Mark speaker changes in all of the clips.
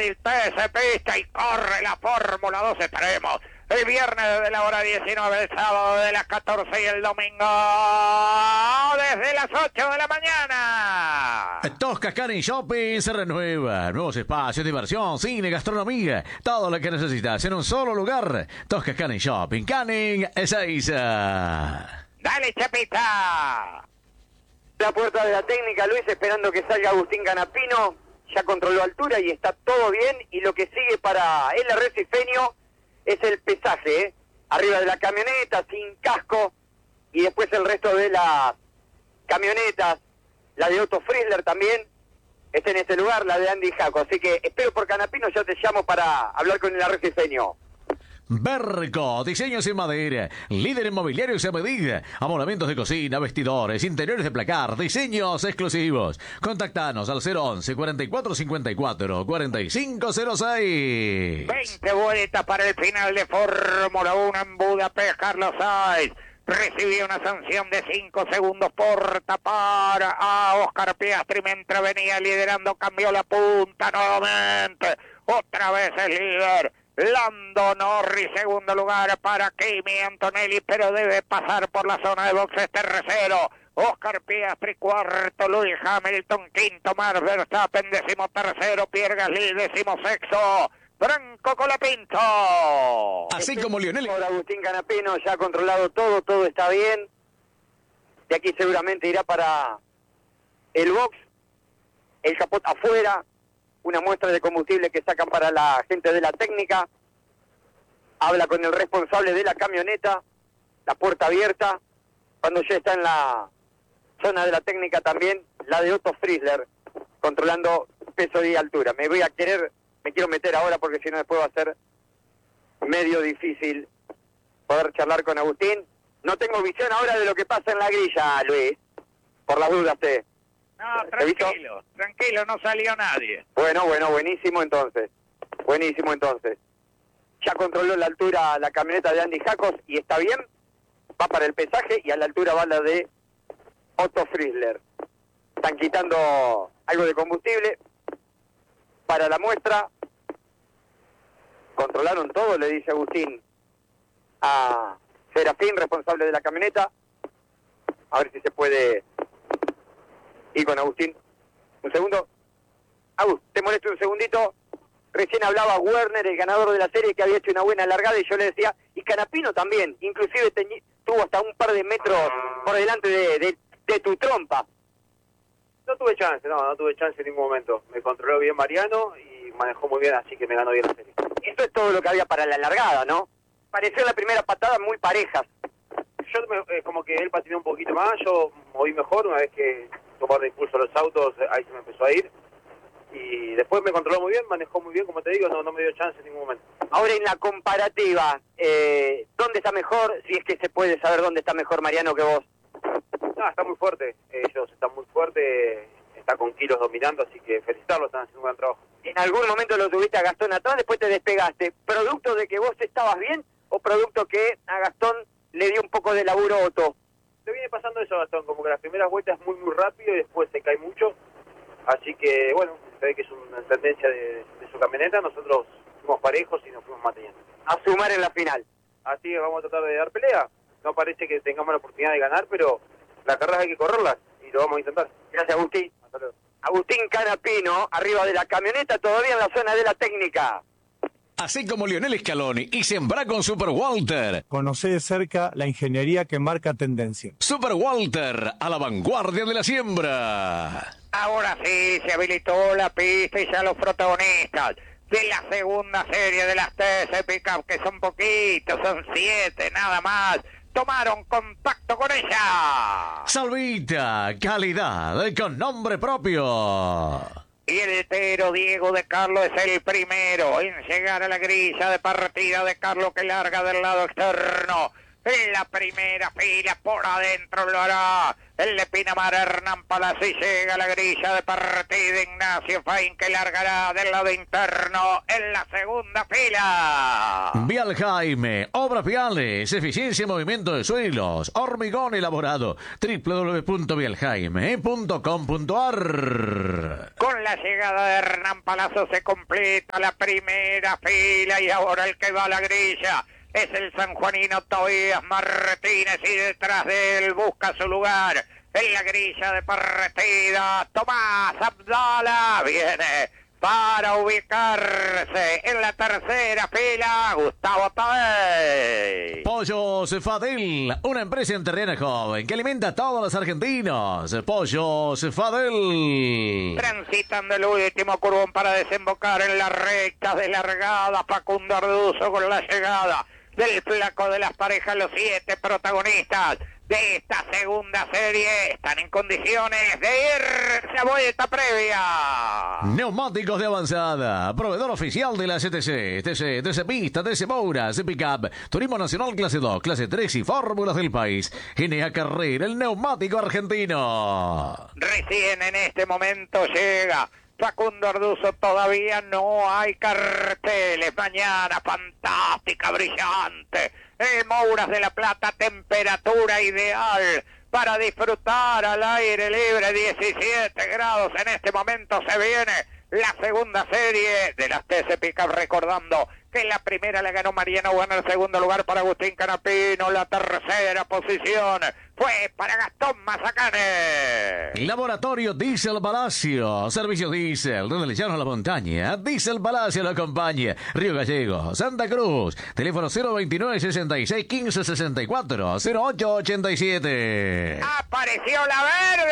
Speaker 1: el TC Pista y corre la Fórmula 2 Extremos. El viernes desde la hora 19, el sábado de las 14 y el domingo desde las 8 de la mañana.
Speaker 2: Tosca Canning Shopping se renueva. Nuevos espacios, diversión, cine, gastronomía. Todo lo que necesitas en un solo lugar. Tosca Canning Shopping. Canning Ezeiza.
Speaker 1: Dale, Chapita.
Speaker 3: La puerta de la técnica, Luis, esperando que salga Agustín Canapino. Ya controló altura y está todo bien. Y lo que sigue para el Arrecifeño es el pesaje, ¿eh? Arriba de la camioneta, sin casco. Y después el resto de las camionetas. La de Otto Frizzler también está en este lugar, la de Andy Jaco. Así que espero por Canapino, ya te llamo para hablar con el Arrecifeño.
Speaker 2: Berco, diseños en madera, líder en mobiliarios a medida, amonamientos de cocina, vestidores, interiores de placar, diseños exclusivos. Contactanos al 011 4454 4506.
Speaker 1: 20 vueltas para el final de Fórmula 1 en Budapest. Carlos Sainz recibió una sanción de 5 segundos por tapar a Oscar Piastri mientras venía liderando. Cambió la punta nuevamente. Otra vez el líder Lando Norris, segundo lugar para Kimi Antonelli, pero debe pasar por la zona de boxes tercero. Oscar Piastri cuarto, Lewis Hamilton quinto, Max Verstappen décimo tercero, Pierre Gasly décimo sexto, Franco Colapinto.
Speaker 2: Así como Lionel.
Speaker 3: Por Agustín Canapino, ya ha controlado todo está bien. De aquí seguramente irá para el box, el capot afuera. Una muestra de combustible que sacan para la gente de la técnica. Habla con el responsable de la camioneta, la puerta abierta. Cuando ya está en la zona de la técnica también, la de Otto Frizzler, controlando peso y altura. Me quiero meter ahora porque si no después va a ser medio difícil poder charlar con Agustín. No tengo visión ahora de lo que pasa en la grilla, Luis. Por las dudas,
Speaker 1: No, tranquilo, no salió nadie.
Speaker 3: Bueno, buenísimo entonces. Ya controló la altura la camioneta de Andy Jacos y está bien. Va para el pesaje y a la altura va la de Otto Frizzler. Están quitando algo de combustible para la muestra. Controlaron todo, le dice Agustín a Serafín, responsable de la camioneta. A ver si se puede ir con Agustín. Un segundo. Agus, te molesto un segundito. Recién hablaba Werner, el ganador de la serie, que había hecho una buena largada, y yo le decía, y Canapino también, inclusive tuvo hasta un par de metros por delante de tu trompa.
Speaker 4: No tuve chance en ningún momento. Me controló bien Mariano y manejó muy bien, así que me ganó bien la serie.
Speaker 3: Eso es todo lo que había para la largada, ¿no? Pareció la primera patada muy parejas.
Speaker 4: Como que él patinó un poquito más, yo moví mejor, una vez que tomaron impulso los autos, ahí se me empezó a ir. Y después me controló muy bien, manejó muy bien, como te digo, no me dio chance en ningún momento.
Speaker 3: Ahora en la comparativa, ¿dónde está mejor? Si es que se puede saber dónde está mejor Mariano que vos.
Speaker 4: No, está muy fuerte, ellos están muy fuertes, está con kilos dominando, así que felicitarlos, están haciendo un gran trabajo.
Speaker 3: En algún momento lo tuviste a Gastón atrás, después te despegaste. ¿Producto de que vos estabas bien o producto que a Gastón le dio un poco de laburo a Otto?
Speaker 4: Le viene pasando eso a Gastón, como que las primeras vueltas muy rápido y después se cae mucho. Así que, bueno, se ve que es una tendencia de su camioneta. Nosotros fuimos parejos y nos fuimos manteniendo.
Speaker 3: A sumar en la final.
Speaker 4: Así que vamos a tratar de dar pelea. No parece que tengamos la oportunidad de ganar, pero las carreras hay que correrlas y lo vamos a intentar.
Speaker 3: Gracias, Agustín.
Speaker 4: Hasta luego.
Speaker 3: Agustín Canapino, arriba de la camioneta, todavía en la zona de la técnica.
Speaker 2: Así como Lionel Scaloni y Sembra con Super Walter.
Speaker 5: Conocé de cerca la ingeniería que marca tendencia.
Speaker 2: Super Walter, a la vanguardia de la siembra.
Speaker 1: Ahora sí, se habilitó la pista y ya los protagonistas de la segunda serie de las TC Pickup, que son poquitos, son 7 nada más, tomaron contacto con ella.
Speaker 2: Salvita, calidad con nombre propio.
Speaker 1: Y el Tero Diego de Carlos es el primero en llegar a la grilla de partida de Carlos, que larga del lado externo. En la primera fila, por adentro lo hará el de Pinamar, Hernán Palacio, y llega la grilla de partida Ignacio Faín, que largará del lado interno en la segunda fila.
Speaker 2: Vial Jaime, obras viales, eficiencia y movimiento de suelos, hormigón elaborado, www.vieljaime.com.ar.
Speaker 1: Con la llegada de Hernán Palazzo se completa la primera fila y ahora el que va a la grilla es el sanjuanino Tobías Martínez, y detrás de él busca su lugar en la grilla de partida Tomás Abdala. Viene para ubicarse en la tercera fila Gustavo Tadei.
Speaker 2: Pollos Fadel, una empresa enterrena joven que alimenta a todos los argentinos. Pollos Fadel.
Speaker 1: Transitando el último curvón para desembocar en la recta de largada, Facundo Arduzo con la llegada del flaco de las parejas. Los 7 protagonistas de esta segunda serie están en condiciones de irse a vuelta previa.
Speaker 2: Neumáticos de avanzada, proveedor oficial de la CTC, TC Pista, TC Moura, C Pickup, Turismo Nacional Clase 2, Clase 3 y Fórmulas del país. GNA Carrera, el neumático argentino.
Speaker 1: Recién en este momento llega Facundo Arduzo, todavía no hay carteles. Mañana fantástica, brillante. Mouras de la Plata, temperatura ideal para disfrutar al aire libre, 17 grados. En este momento se viene la segunda serie de las TC Pickup, recordando que la primera la ganó Mariano Bueno, el segundo lugar para Agustín Canapino, la tercera posición fue para Gastón Mazacane.
Speaker 2: Laboratorio Diesel Palacio, servicios diésel, desde el llano a la montaña. Diesel Palacio lo acompaña. Río Gallegos, Santa Cruz, teléfono 029 66 15 64 08 87.
Speaker 1: ¡Apareció la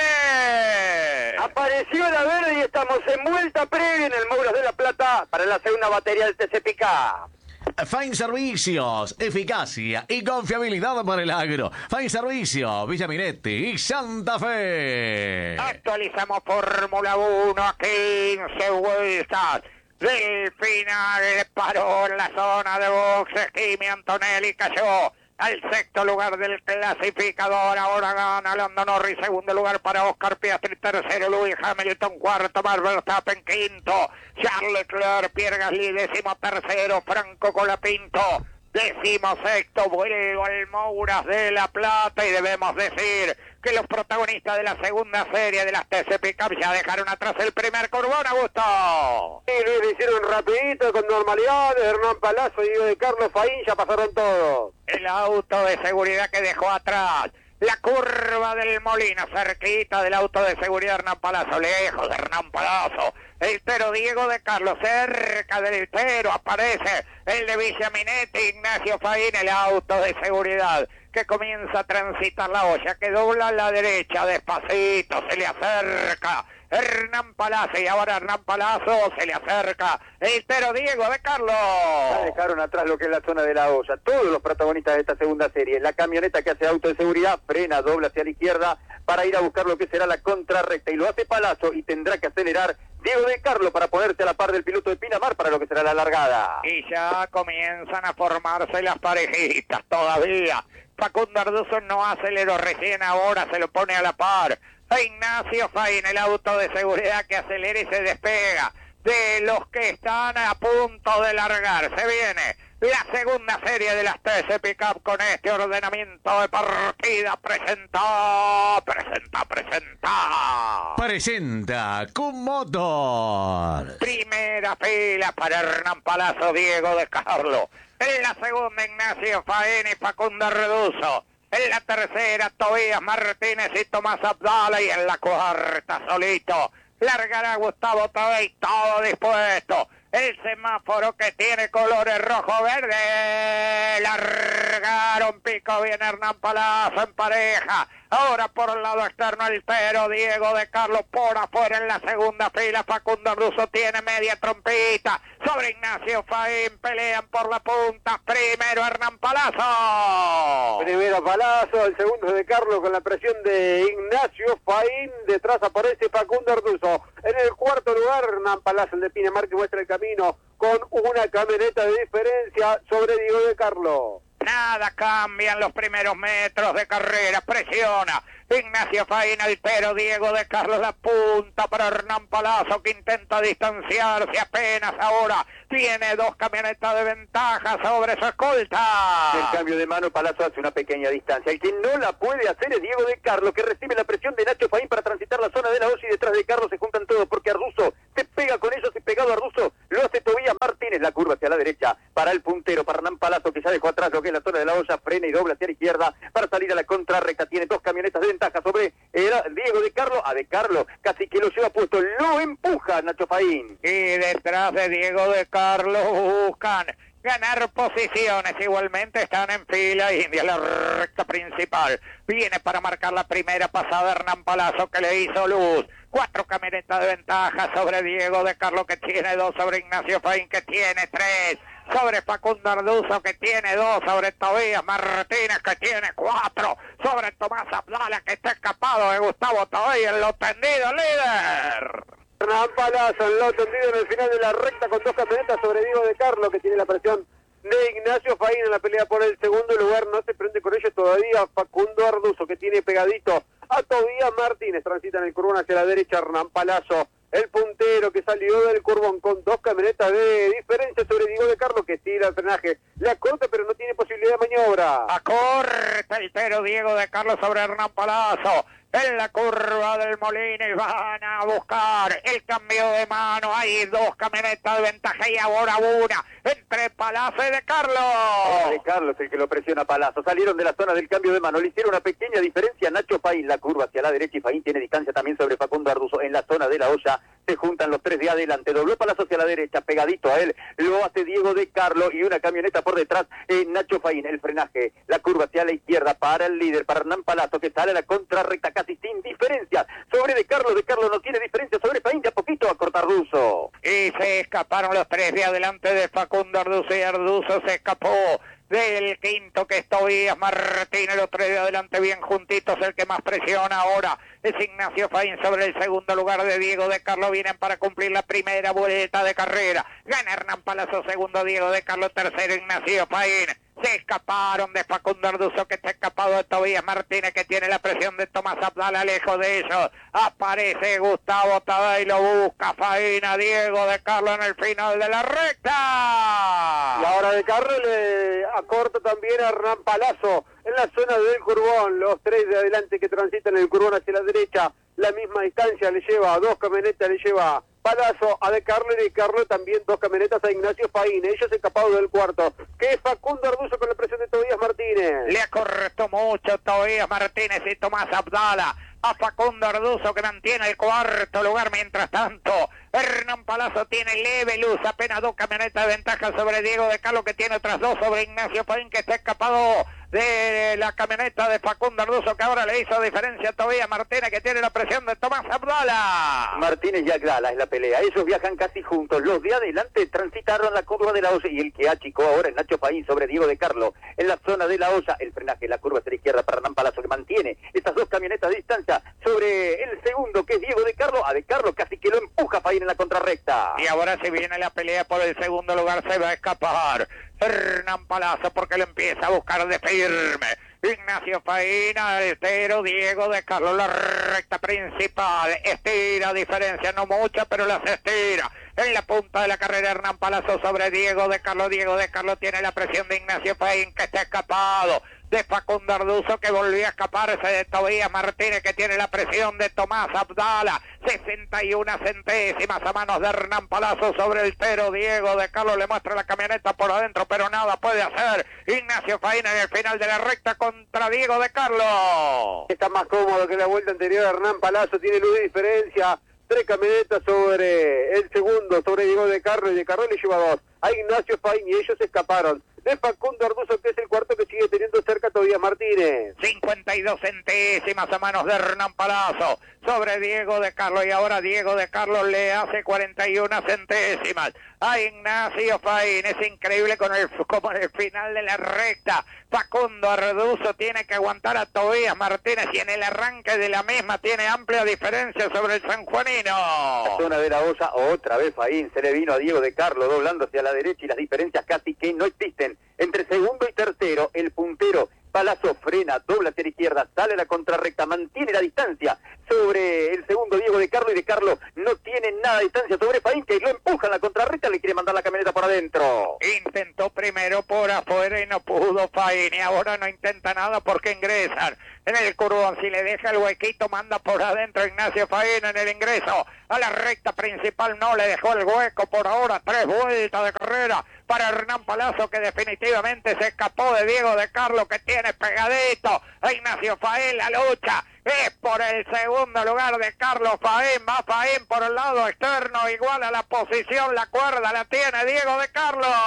Speaker 1: verde!
Speaker 3: Apareció la verde y estamos en vuelta previa en el Mouras de la Plata para la segunda batería del TC Pickup.
Speaker 2: Fine Servicios, eficacia y confiabilidad para el agro. Fine Servicios, Villa Minetti y Santa Fe.
Speaker 1: Actualizamos Fórmula 1 a 15 vueltas del final. Paró en la zona de boxes. Kimi Antonelli cayó al sexto lugar del clasificador. Ahora gana Lando Norris, segundo lugar para Oscar Piastri, tercero Lewis Hamilton, cuarto Max Verstappen, quinto Charles Leclerc, Pierre Gasly, décimo tercero Franco Colapinto, décimo sexto vuelvo al Mouras de la Plata. Y debemos decir que los protagonistas de la segunda serie de las TC Pickup ya dejaron atrás el primer curvón, Augusto.
Speaker 3: Sí, Luis, lo hicieron rapidito, con normalidad. Hernán Palazzo y Diego de Carlos Faín ya pasaron todos.
Speaker 1: El auto de seguridad que dejó atrás la curva del Molino, cerquita del auto de seguridad Hernán Palazzo, lejos de Hernán Palazzo. El pero Diego de Carlos, cerca del pero aparece el de Villa Minetti, Ignacio Faín, el auto de seguridad que comienza a transitar la olla, que dobla a la derecha, despacito, se le acerca Hernán Palazzo, y ahora Hernán Palazzo se le acerca el pero Diego de Carlos.
Speaker 3: Ya dejaron atrás lo que es la zona de la olla. Todos los protagonistas de esta segunda serie. La camioneta que hace auto de seguridad frena, dobla hacia la izquierda para ir a buscar lo que será la contrarrecta, y lo hace Palazzo, y tendrá que acelerar Diego de Carlos para ponerse a la par del piloto de Pinamar para lo que será la largada.
Speaker 1: Y ya comienzan a formarse las parejitas. Todavía Facundo Arduzo no aceleró, recién ahora se lo pone a la par a Ignacio Faín, el auto de seguridad que acelera y se despega de los que están a punto de largar. Se viene la segunda serie de las TC Pickup con este ordenamiento de partida.
Speaker 2: Presenta Q-Motor.
Speaker 1: Primera fila para Hernán Palazzo, Diego de Carlos. En la segunda, Ignacio Faín y Facundo Arduzo. En la tercera, Tobías Martínez y Tomás Abdala. Y en la cuarta, solito, largará Gustavo Tadei, todo dispuesto. El semáforo que tiene colores rojo-verde. Largaron, pico bien Hernán Palazzo en pareja. Ahora por el lado externo el pero Diego de Carlos, por afuera en la segunda fila Facundo Arduzo tiene media trompita sobre Ignacio Faín, pelean por la punta. Primero Hernán Palazzo.
Speaker 3: Primero Palazzo, el segundo de Carlos con la presión de Ignacio Faín. Detrás aparece Facundo Arduzo. En el cuarto lugar Hernán Palazzo, el de Pinamar, que muestra el camino con una camioneta de diferencia sobre Diego de Carlos.
Speaker 1: Nada cambia en los primeros metros de carrera. Presiona Ignacio Faín, Altero, Diego de Carlos, la punta para Hernán Palazzo, que intenta distanciarse apenas ahora. Tiene 2 camionetas de ventaja sobre su escolta.
Speaker 3: El cambio de mano, Palazzo hace una pequeña distancia. El que no la puede hacer es Diego de Carlos, que recibe la presión de Nacho Faín para transitar la zona de la hoja, y detrás de Carlos se juntan todos porque Arduzo se pega con ellos, y pegado a Arduzo lo hace Tobías Martínez. La curva hacia la derecha para el puntero, para Hernán Palazzo, que ya dejó atrás lo que es la zona de la olla, frena y dobla hacia la izquierda para salir a la contrarrecta. Tiene 2 camionetas de ventaja sobre Diego de Carlos. A de Carlos casi que lo lleva puesto, lo empuja Nacho Faín.
Speaker 1: Y detrás de Diego de Carlos buscan ganar posiciones. Igualmente están en fila india, la recta principal. Viene para marcar la primera pasada Hernán Palazzo, que le hizo luz. 4 camionetas de ventaja sobre Diego de Carlos, que tiene 2, sobre Ignacio Faín, que tiene 3, sobre Facundo Arduzo, que tiene 2, sobre Tobías Martínez, que tiene 4, sobre Tomás Abdala, que está escapado de Gustavo Tobías, en lo tendido, líder.
Speaker 3: Hernán Palazzo en lo tendido en el final de la recta, con 2 camionetas sobre Diego de Carlos, que tiene la presión de Ignacio Faín en la pelea por el segundo lugar. No se prende con ellos todavía Facundo Arduzo, que tiene pegadito a Tobías Martínez. Transita en el curvón hacia la derecha Hernán Palazzo, el puntero, que salió del curvón con 2 camionetas de diferencia sobre Diego de Carlos, que tira el frenaje, la corta pero no tiene posibilidad de maniobra.
Speaker 1: Acorta el pero Diego de Carlos sobre Hernán Palazzo. En la curva del Molino, y van a buscar el cambio de mano. Hay 2 camionetas de ventaja y ahora una entre Palazzo y de Carlos.
Speaker 3: De Carlos el que lo presiona a Palazzo. Salieron de la zona del cambio de mano, le hicieron una pequeña diferencia Nacho Faín. La curva hacia la derecha, y Faín tiene distancia también sobre Facundo Arduzo. En la zona de la olla se juntan los 3 de adelante. Dobló Palazzo hacia la derecha, pegadito a él lo hace Diego de Carlos, y una camioneta por detrás, Nacho Faín. El frenaje, la curva hacia la izquierda para el líder, para Hernán Palazzo, que sale a la contrarrecta casi sin diferencias sobre de Carlos. De Carlos no tiene diferencia sobre Faín, de a poquito a cortar Arduzo.
Speaker 1: Y se escaparon los 3 de adelante de Facundo Arduzo, y Arduzo se escapó del quinto, que es Tobías Martínez. Los 3 de adelante bien juntitos. El que más presiona ahora es Ignacio Faín sobre el segundo lugar de Diego de Carlos. Vienen para cumplir la primera vuelta de carrera. Gana Hernán Palazzo, segundo Diego de Carlos, tercero Ignacio Faín. Se escaparon de Facundo Arduzo, que está escapado de Tobías Martínez, que tiene la presión de Tomás Abdala. Lejos de ellos aparece Gustavo Tadei, lo busca Faín a Diego de Carlos en el final de la recta.
Speaker 3: Y ahora de Carlos le acorta también a Hernán Palazzo en la zona del curvón. Los 3 de adelante que transitan el curvón hacia la derecha, la misma distancia le lleva a 2 camionetas, le lleva Palazzo a de Carlos, y de Carlos también 2 camionetas a Ignacio Faín. Ellos escapados del cuarto, que es Facundo Arduzo, con la presión de Tobías Martínez.
Speaker 1: Le acortó mucho Tobías Martínez y Tomás Abdala a Facundo Arduzo, que mantiene el cuarto lugar. Mientras tanto, Hernán Palazzo tiene leve luz, apenas 2 camionetas de ventaja sobre Diego de Carlos, que tiene otras 2 sobre Ignacio Faín, que está escapado de la camioneta de Facundo Arduzo, que ahora le hizo diferencia a Tobías Martínez, que tiene la presión de Tomás Abdala.
Speaker 3: Martínez y Abdala es la pelea. Ellos viajan casi juntos. Los de adelante transitaron la curva de la olla, y el que achicó ahora es Nacho Faín sobre Diego de Carlos en la zona de la olla. El frenaje, la curva hacia la izquierda para Hernán Palazzo, que mantiene estas 2 camionetas de distancia sobre el segundo, que es Diego de Carlos. A de Carlos casi que lo empuja Faín en la contrarrecta.
Speaker 1: Y ahora, si viene la pelea por el segundo lugar, se va a escapar Hernán Palazzo, porque lo empieza a buscar de firme Ignacio Faín, Altero, Diego de Carlos. La recta principal estira, diferencia no mucha, pero las estira. En la punta de la carrera, Hernán Palazzo sobre Diego de Carlos. Diego de Carlos tiene la presión de Ignacio Faín, que está escapado de Facundo Arduzo, que volvió a escaparse de Tobías Martínez, que tiene la presión de Tomás Abdala. 61 centésimas a manos de Hernán Palazzo sobre el pero Diego de Carlos. Le muestra la camioneta por adentro, pero nada puede hacer Ignacio Faín en el final de la recta contra Diego de Carlos.
Speaker 3: Está más cómodo que la vuelta anterior. Hernán Palazzo tiene luz de diferencia. 3 camionetas sobre el segundo, sobre Diego de Carlos, y de Carlos le lleva 2 a Ignacio Faín, y ellos escaparon de Facundo Arduzo, que es el cuarto, que sigue teniendo cerca Tobías Martínez.
Speaker 1: 52 centésimas a manos de Hernán Palazzo sobre Diego de Carlos, y ahora Diego de Carlos le hace 41 centésimas a Ignacio Faín. Es increíble como en el final de la recta Facundo Arduzo tiene que aguantar a Tobías Martínez, y en el arranque de la misma tiene amplia diferencia sobre el sanjuanino.
Speaker 3: La zona de la olla, otra vez Faín se le vino a Diego de Carlos doblando hacia la derecha, y las diferencias casi que no existen bien. Entre segundo y tercero, el puntero Palazzo frena, dobla hacia la izquierda, sale a la contrarrecta, mantiene la distancia sobre el segundo Diego de Carlo, y de Carlo no tiene nada de distancia sobre Faín, que lo empuja en la contrarrecta, le quiere mandar la camioneta por adentro.
Speaker 1: Intentó primero por afuera y no pudo Faín, y ahora no intenta nada porque ingresan en el curvón. Si le deja el huequito, manda por adentro Ignacio Faín en el ingreso a la recta principal. No le dejó el hueco por ahora. 3 vueltas de carrera para Hernán Palazzo, que definitivamente se escapó de Diego de Carlo, que tiene pegadito a Ignacio Faín. La lucha es por el segundo lugar de Carlos Faín. Va Faín por el lado externo, igual a la posición, la cuerda la tiene Diego de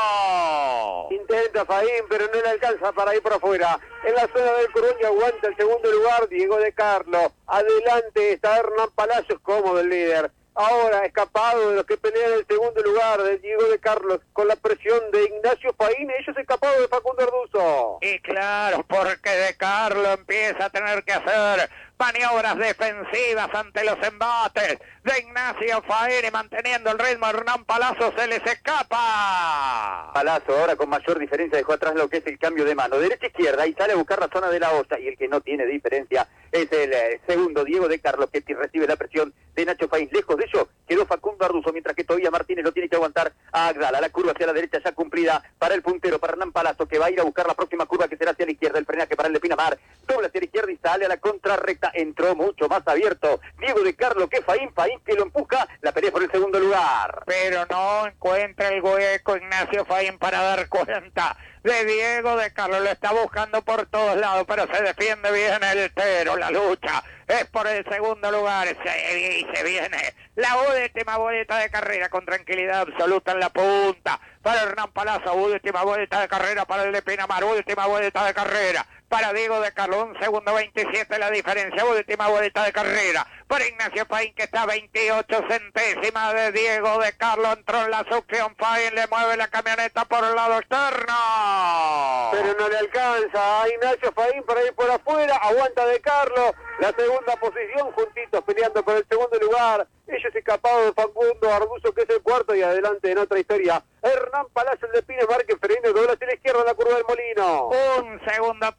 Speaker 1: Carlo.
Speaker 3: Intenta Faín, pero no le alcanza para ir por afuera. En la zona del curvón y aguanta el segundo lugar Diego de Carlo. Adelante está Hernán Palacios, cómodo el líder. Ahora escapado de los que pelean el segundo lugar de Diego de Carlos con la presión de Ignacio Faín. Ellos escapados de Facundo Arduzo.
Speaker 1: Y claro, porque de Carlo empieza a tener que hacer maniobras defensivas ante los embates de Ignacio Faín, y manteniendo el ritmo Hernán Palazzo se les escapa.
Speaker 3: Palazzo ahora con mayor diferencia dejó atrás lo que es el cambio de mano, derecha-izquierda, y sale a buscar la zona de la Hoya, y el que no tiene diferencia es el segundo Diego de Carlos, que recibe la presión de Nacho Faín. Lejos de ello quedó Facundo Arduzo, mientras que todavía Martínez lo tiene que aguantar a Agdala. La curva hacia la derecha ya cumplida para el puntero, para Hernán Palazzo, que va a ir a buscar la próxima curva, que será hacia la izquierda. El frenaje para el de Pinamar, dobla hacia la izquierda y sale a la contrarrecta. Entró mucho más abierto Diego de Carlo que Faín que lo empuja. La pelea por el segundo lugar,
Speaker 1: pero no encuentra el hueco Ignacio Faín para dar cuenta de Diego de Carlo. Lo está buscando por todos lados, pero se defiende bien el Tero. La lucha es por el segundo lugar, y se viene la última vuelta de carrera con tranquilidad absoluta en la punta para Hernán Palazzo. Última vuelta de carrera para el de Pinamar, última vuelta de carrera para Diego de Carlo, 1 segundo 27 la diferencia. Última vuelta de carrera para Ignacio Faín, que está a 28 centésimas de Diego de Carlo. Entró en la succión Faín, le mueve la camioneta por el lado externo,
Speaker 3: pero no le alcanza a Ignacio Faín para ir por afuera. Aguanta de Carlo la segunda posición, juntitos peleando por el segundo lugar. Ellos escapados de Facundo Arduzo, que es el cuarto, y adelante en otra historia Hernán Palacio, el de Pinamar, que frena y dobla hacia la izquierda en la curva del Molino.
Speaker 1: 1 segundo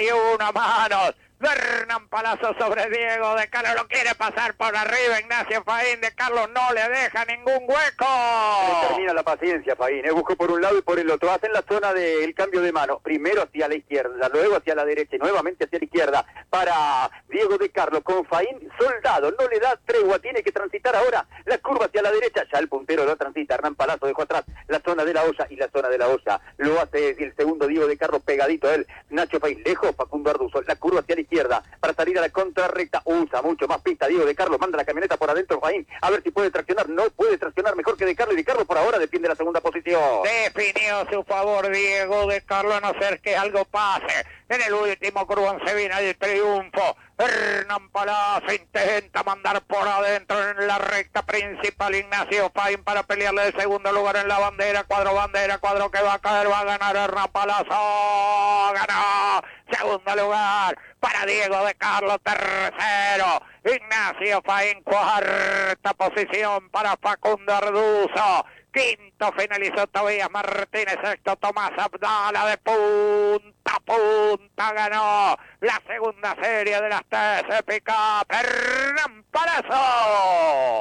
Speaker 1: 31 manos de Hernán Palazzo sobre Diego de Carlo. Lo quiere pasar por arriba Ignacio Faín. De Carlos no le deja ningún hueco.
Speaker 3: Le termina la paciencia Faín, buscó por un lado y por el otro. Hacen la zona del cambio de mano, primero hacia la izquierda, luego hacia la derecha y nuevamente hacia la izquierda para Diego de Carlo, con Faín soldado, no le da tregua, tiene que transitar ahora la curva hacia la derecha. Ya el puntero lo transita, Hernán Palazzo dejó atrás la zona de la Hoya, y la zona de la Hoya lo hace el segundo Diego de Carlo, pegadito a él Nacho Faín. Lejos Facundo Arduzo, la curva hacia la izquierda para salir a la contrarrecta, usa mucho más pista Diego de Carlo, manda la camioneta por adentro Faín, a ver si puede traccionar. No puede traccionar mejor que de Carlo, y de Carlo por ahora defiende la segunda posición.
Speaker 1: Definió su favor Diego de Carlo, a no ser que algo pase. En el último curvón se viene el triunfo. Hernán Palazzo intenta mandar por adentro en la recta principal Ignacio Faín para pelearle el segundo lugar en la bandera, cuadro que va a caer, va a ganar Hernán Palazzo. Ganó. Segundo lugar para Diego de Carlo, tercero Ignacio Faín, cuarta posición para Facundo Arduzo. Quinto finalizó Tobías Martínez, sexto Tomás Abdala. De punta a punta ganó la segunda serie de las TC Pickup Hernán Palazzo.